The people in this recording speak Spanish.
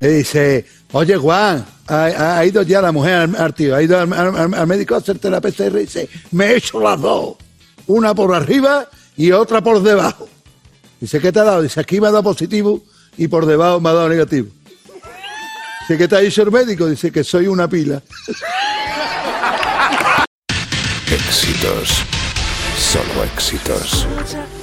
Y dice, oye, Juan, ha ido ya la mujer al tío, ha ido al médico a hacerte la PCR y dice, me he hecho las dos, una por arriba y otra por debajo. Dice, ¿qué te ha dado? Dice, aquí me ha dado positivo y por debajo me ha dado negativo. Dice, ¿qué te ha dicho el médico? Dice, que soy una pila. Éxitos, solo éxitos.